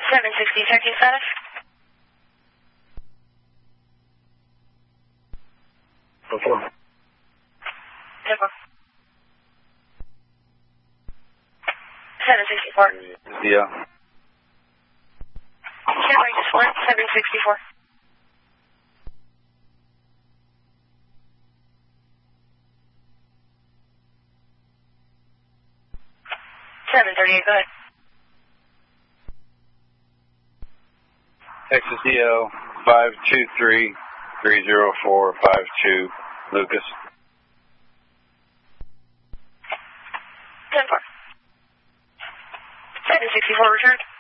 760, checking status. 10-4. 10-4. 764. Yeah. Can't range is 764. 738, go ahead. Texas DO 523-30452, Lucas. 10-4. 764 returned.